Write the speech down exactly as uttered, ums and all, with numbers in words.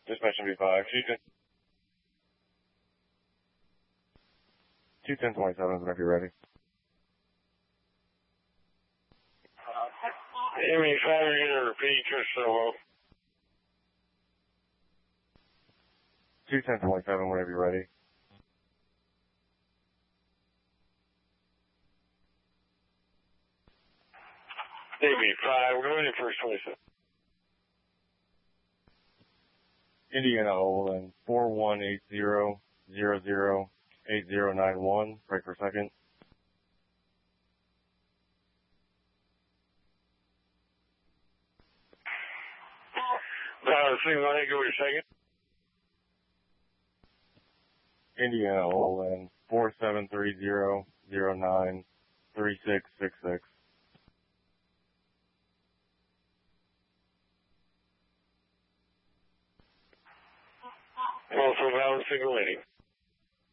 Dispatch M B five. two ten twenty-seven, whenever you're ready. M B five, you're going to repeat your solo. two ten twenty-seven, whenever you're ready. M B five, we're going to first twenty-seven. Indiana Overland, four one eight zero zero zero eight zero nine one, break for a second. Uh, single, I think over your second. Indiana Overland, four seven three zero zero nine three six six six. Also valid single lady.